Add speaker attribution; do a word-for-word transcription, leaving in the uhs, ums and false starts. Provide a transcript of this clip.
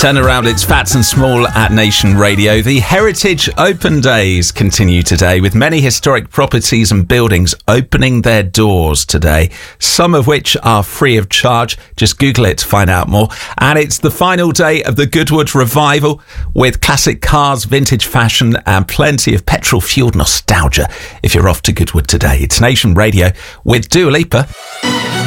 Speaker 1: Turn around, it's Fats and Small at Nation Radio. The Heritage Open Days continue today with many historic properties and buildings opening their doors today, some of which are free of charge. Just Google it to find out more. And it's the final day of the Goodwood Revival with classic cars, vintage fashion and plenty of petrol-fueled nostalgia if you're off to Goodwood today. It's Nation Radio with Dua Lipa.